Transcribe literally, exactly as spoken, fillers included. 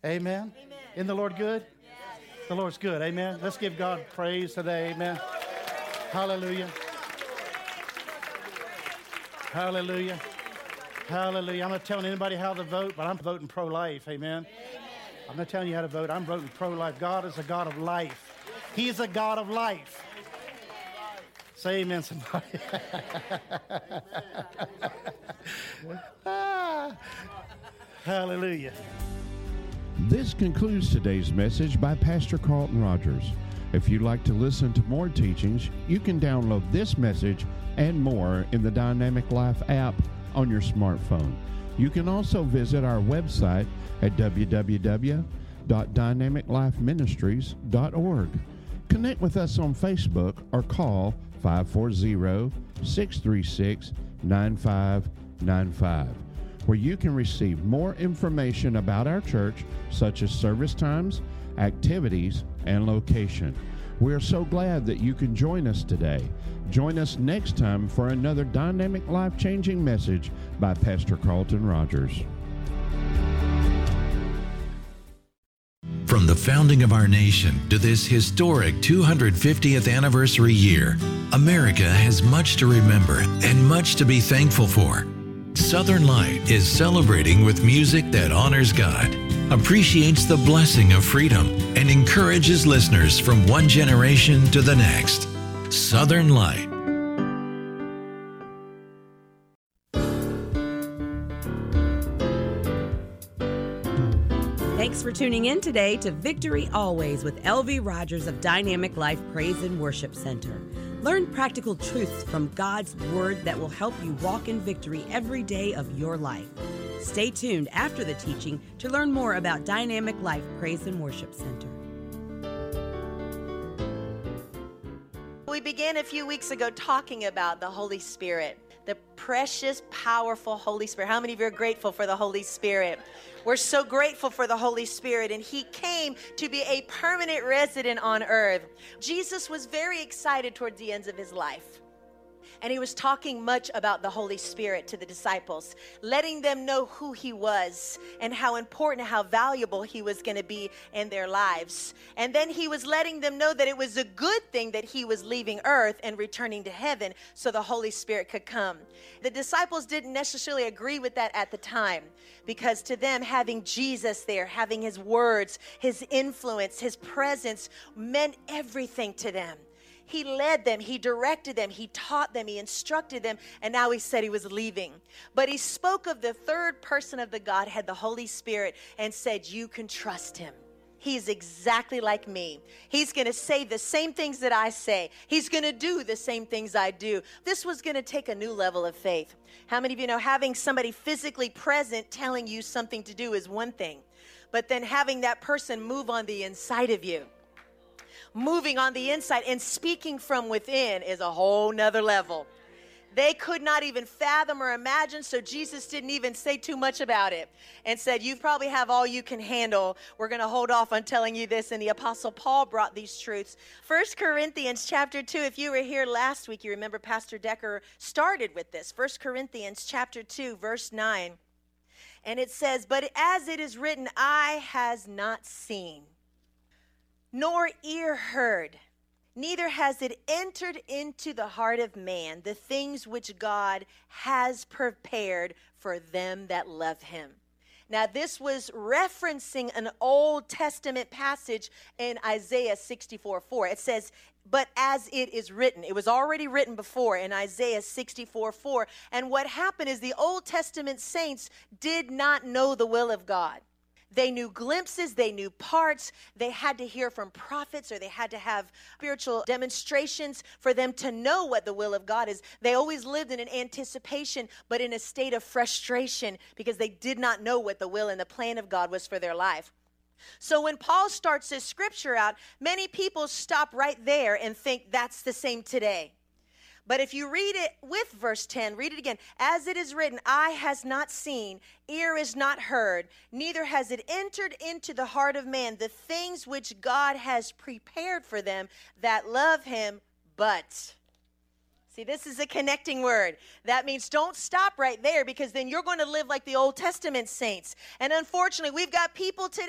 Amen. Amen. Isn't the Lord good? Yes. The Lord's good. Amen. Let's give God praise today. Amen. Hallelujah. Hallelujah. Hallelujah. I'm not telling anybody how to vote, but I'm voting pro-life. Amen. I'm not telling you how to vote. I'm voting pro-life. God is a God of life. He is a God of life. Say amen, somebody. ah, hallelujah. This concludes today's message by Pastor Carlton Rogers. If you'd like to listen to more teachings, you can download this message and more in the Dynamic Life app on your smartphone. You can also visit our website at w w w dot dynamic life ministries dot org. Connect with us on Facebook or call five four zero, six three six, nine five nine five, where you can receive more information about our church, such as service times, activities, and location. We are so glad that you can join us today. Join us next time for another dynamic, life-changing message by Pastor Carlton Rogers. From the founding of our nation to this historic two hundred fiftieth anniversary year, America has much to remember and much to be thankful for. Southern Light is celebrating with music that honors God, appreciates the blessing of freedom, and encourages listeners from one generation to the next. Southern Light. Thanks for tuning in today to Victory Always with L V Rogers of Dynamic Life Praise and Worship Center. Learn practical truths from God's Word that will help you walk in victory every day of your life. Stay tuned after the teaching to learn more about Dynamic Life Praise and Worship Center. We began a few weeks ago talking about the Holy Spirit, the precious, powerful Holy Spirit. How many of you are grateful for the Holy Spirit? We're so grateful for the Holy Spirit, and He came to be a permanent resident on earth. Jesus was very excited towards the ends of His life. And He was talking much about the Holy Spirit to the disciples, letting them know who He was and how important, how valuable He was going to be in their lives. And then He was letting them know that it was a good thing that He was leaving earth and returning to heaven so the Holy Spirit could come. The disciples didn't necessarily agree with that at the time, because to them, having Jesus there, having His words, His influence, His presence meant everything to them. He led them, He directed them, He taught them, He instructed them, and now He said He was leaving. But He spoke of the third person of the Godhead, the Holy Spirit, and said, you can trust Him. He's exactly like me. He's going to say the same things that I say. He's going to do the same things I do. This was going to take a new level of faith. How many of you know having somebody physically present telling you something to do is one thing, but then having that person move on the inside of you, moving on the inside and speaking from within is a whole nother level. They could not even fathom or imagine, so Jesus didn't even say too much about it and said, you probably have all you can handle. We're going to hold off on telling you this. And the Apostle Paul brought these truths. First Corinthians chapter two, if you were here last week, you remember Pastor Decker started with this. First Corinthians chapter two, verse nine. And it says, but as it is written, eye has not seen, nor ear heard, neither has it entered into the heart of man the things which God has prepared for them that love Him. Now, this was referencing an Old Testament passage in Isaiah sixty-four four. It says, but as it is written. It was already written before in Isaiah sixty-four four. And what happened is the Old Testament saints did not know the will of God. They knew glimpses, they knew parts, they had to hear from prophets, or they had to have spiritual demonstrations for them to know what the will of God is. They always lived in an anticipation, but in a state of frustration, because they did not know what the will and the plan of God was for their life. So when Paul starts this scripture out, many people stop right there and think that's the same today. But if you read it with verse ten, read it again. As it is written, eye has not seen, ear is not heard, neither has it entered into the heart of man the things which God has prepared for them that love Him, but... See, this is a connecting word. That means don't stop right there, because then you're going to live like the Old Testament saints. And unfortunately, we've got people today